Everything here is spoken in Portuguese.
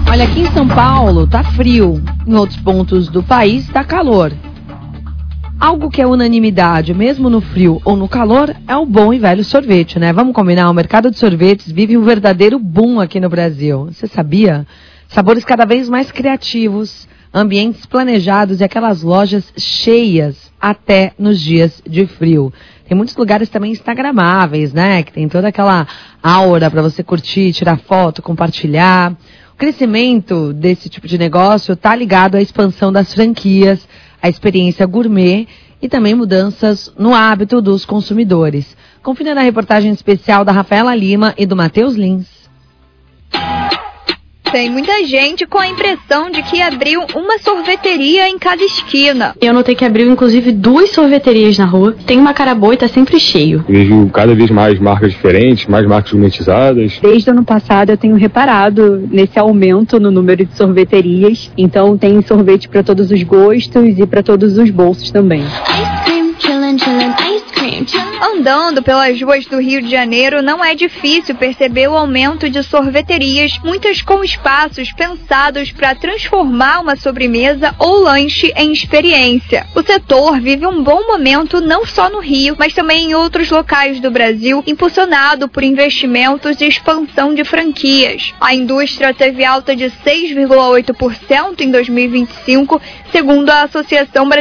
Olha, aqui em São Paulo tá frio, em outros pontos do país tá calor. Algo que é unanimidade, mesmo no frio ou no calor, é o bom e velho sorvete, né? Vamos combinar, o mercado de sorvetes vive um verdadeiro boom aqui no Brasil. Você sabia? Sabores cada vez mais criativos, ambientes planejados e aquelas lojas cheias até nos dias de frio. Tem muitos lugares também instagramáveis, né? Que tem toda aquela aura para você curtir, tirar foto, compartilhar. O crescimento desse tipo de negócio está ligado à expansão das franquias, à experiência gourmet e também mudanças no hábito dos consumidores. Confira na reportagem especial da Rafaela Lima e do Matheus Lins. Tem muita gente com a impressão de que abriu uma sorveteria em cada esquina. Eu notei que abriu, inclusive, 2 sorveterias na rua. Tem uma cara boa e tá sempre cheio. Vejo cada vez mais marcas diferentes, mais marcas gourmetizadas. Desde o ano passado eu tenho reparado nesse aumento no número de sorveterias. Então tem sorvete para todos os gostos e para todos os bolsos também. Andando pelas ruas do Rio de Janeiro, não é difícil perceber o aumento de sorveterias, muitas com espaços pensados para transformar uma sobremesa ou lanche em experiência. O setor vive um bom momento não só no Rio, mas também em outros locais do Brasil, impulsionado por investimentos e expansão de franquias. A indústria teve alta de 6,8% em 2025, segundo a Associação Brasileira